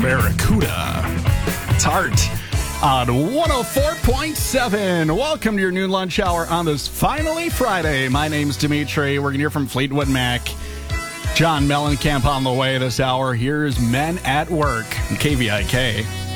Barracuda. Tart on 104.7. Welcome to your noon lunch hour on this finally Friday. My name's Dimitri. We're going to hear from Fleetwood Mac. John Mellencamp on the way this hour. Here's Men at Work, KVIK.